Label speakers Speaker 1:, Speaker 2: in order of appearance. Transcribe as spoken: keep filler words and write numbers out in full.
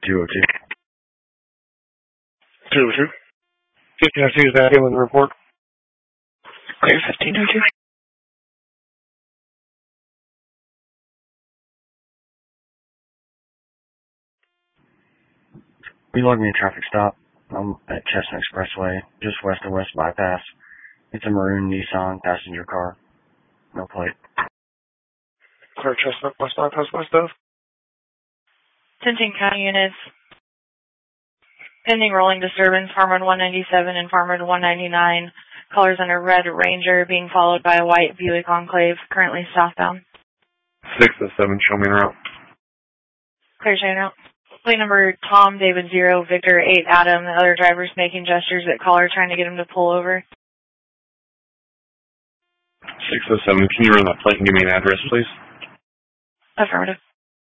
Speaker 1: two oh two.
Speaker 2: two oh two. fifteen oh two is that in with the report.
Speaker 1: Clear fifteen oh two. We logged me a traffic stop. I'm at Chestnut Expressway, just west of West Bypass. It's a maroon Nissan passenger car. No plate.
Speaker 2: Clear Chestnut, West Bypass, west of.
Speaker 3: Tinting County units. Pending rolling disturbance, Farmwood one ninety-seven and Farmwood one ninety-nine. Colors under red Ranger being followed by a white Buick Enclave, currently southbound.
Speaker 2: six oh seven, show me en route.
Speaker 3: Clear chain route. Plate number Tom David zero Victor eight Adam. The other driver's making gestures at caller trying to get him to pull over.
Speaker 2: six oh seven, can you run that plate and give me an address, please?
Speaker 3: Affirmative.